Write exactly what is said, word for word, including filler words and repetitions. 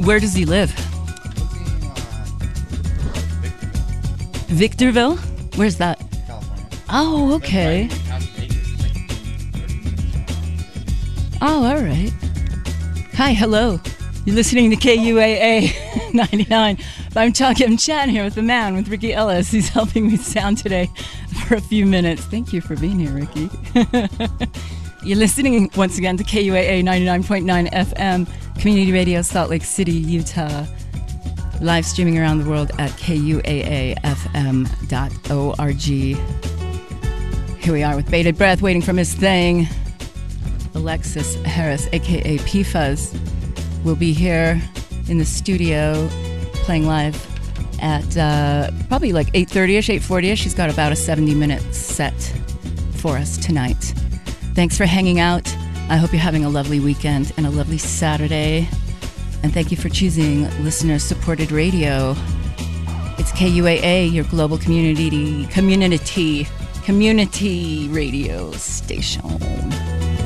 Where does he live? Victorville? Where's that? California. Oh, okay. Oh, all right. Hi, hello. You're listening to K U A A ninety-nine. I'm talking, I'm chatting here with the man, with Ricky Ellis. He's helping me sound today for a few minutes. Thank you for being here, Ricky. You're listening once again to K U A A ninety-nine point nine F M, Community Radio, Salt Lake City, Utah. Live streaming around the world at K U A A F M dot org. Here we are with bated breath, waiting for Miss Thing. Alexis Harris, a k a. P-Fuzz, will be here in the studio playing live at uh, probably like eight thirty-ish, eight forty-ish. She's got about a seventy-minute set for us tonight. Thanks for hanging out. I hope you're having a lovely weekend and a lovely Saturday. And thank you for choosing listener-supported radio. It's K U A A, your global community, community, community radio station.